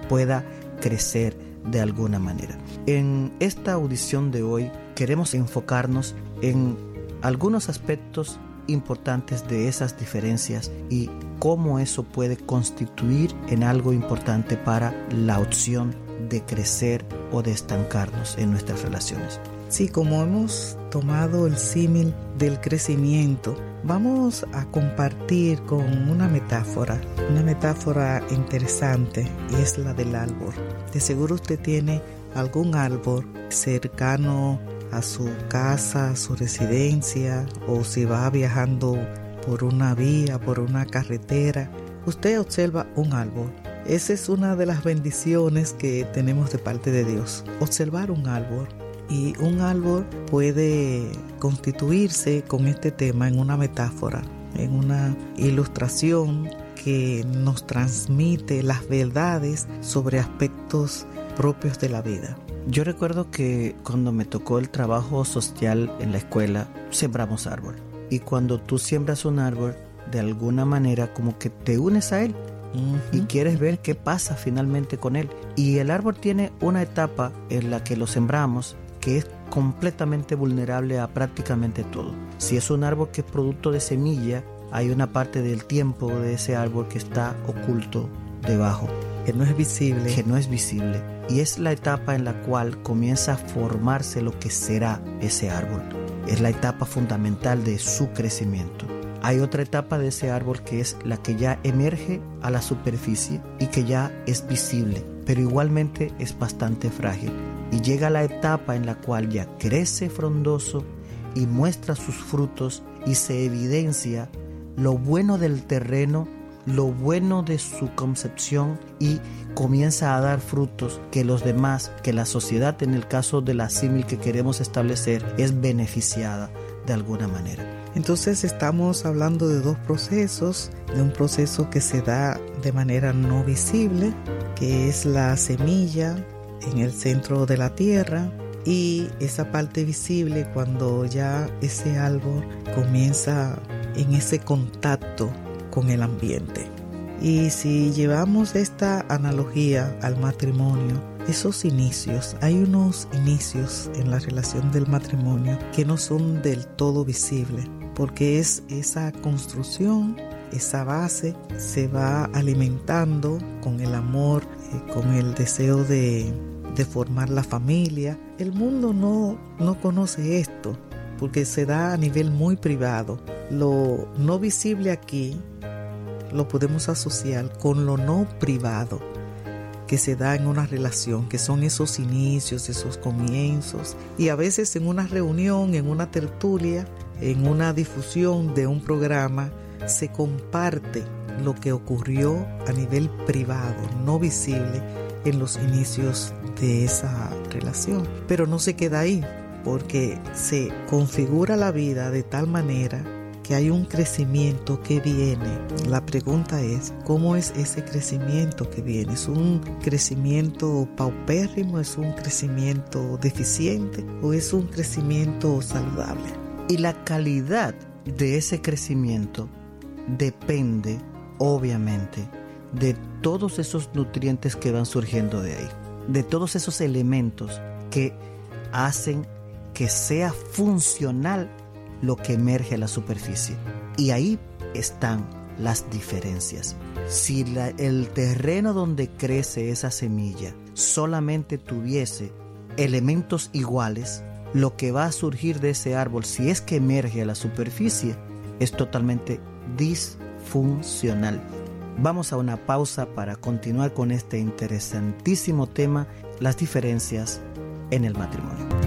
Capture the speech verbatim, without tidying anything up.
pueda crecer de alguna manera. En esta audición de hoy queremos enfocarnos en algunos aspectos importantes de esas diferencias y cómo eso puede constituir en algo importante para la opción de crecer o de estancarnos en nuestras relaciones. Sí, como hemos tomado el símil del crecimiento, vamos a compartir con una metáfora, una metáfora interesante, y es la del árbol. De seguro usted tiene algún árbol cercano a su casa, a su residencia, o si va viajando por una vía, por una carretera, usted observa un árbol. Esa es una de las bendiciones que tenemos de parte de Dios, observar un árbol. Y un árbol puede constituirse con este tema en una metáfora, en una ilustración que nos transmite las verdades sobre aspectos propios de la vida. Yo recuerdo que cuando me tocó el trabajo social en la escuela, sembramos árbol. Y cuando tú siembras un árbol, de alguna manera como que te unes a él. Uh-huh. Y quieres ver qué pasa finalmente con él. Y el árbol tiene una etapa en la que lo sembramos que es completamente vulnerable a prácticamente todo. Si es un árbol que es producto de semilla, hay una parte del tiempo de ese árbol que está oculto debajo, que no es visible. Que no es visible. Y es la etapa en la cual comienza a formarse lo que será ese árbol. Es la etapa fundamental de su crecimiento. Hay otra etapa de ese árbol que es la que ya emerge a la superficie y que ya es visible, pero igualmente es bastante frágil. Y llega la etapa en la cual ya crece frondoso y muestra sus frutos y se evidencia lo bueno del terreno, lo bueno de su concepción, y comienza a dar frutos que los demás, que la sociedad, en el caso de la símil que queremos establecer, es beneficiada de alguna manera. Entonces estamos hablando de dos procesos, de un proceso que se da de manera no visible, que es la semilla en el centro de la tierra, y esa parte visible cuando ya ese árbol comienza en ese contacto con el ambiente. Y si llevamos esta analogía al matrimonio, esos inicios, hay unos inicios en la relación del matrimonio que no son del todo visibles, porque es esa construcción, esa base se va alimentando con el amor, eh, con el deseo de, de formar la familia. El mundo no, no conoce esto porque se da a nivel muy privado. Lo no visible aquí lo podemos asociar con lo no privado que se da en una relación, que son esos inicios, esos comienzos, y a veces en una reunión, en una tertulia, en una difusión de un programa, se comparte lo que ocurrió a nivel privado, no visible, en los inicios de esa relación. Pero no se queda ahí, porque se configura la vida de tal manera que hay un crecimiento que viene. La pregunta es, ¿cómo es ese crecimiento que viene? ¿Es un crecimiento paupérrimo? ¿Es un crecimiento deficiente? ¿O es un crecimiento saludable? Y la calidad de ese crecimiento depende, obviamente, de todos esos nutrientes que van surgiendo de ahí, de todos esos elementos que hacen que sea funcional lo que emerge a la superficie. Y ahí están las diferencias. Si la, el terreno donde crece esa semilla solamente tuviese elementos iguales, lo que va a surgir de ese árbol, si es que emerge a la superficie, es totalmente disfuncional. Vamos a una pausa para continuar con este interesantísimo tema, las diferencias en el matrimonio.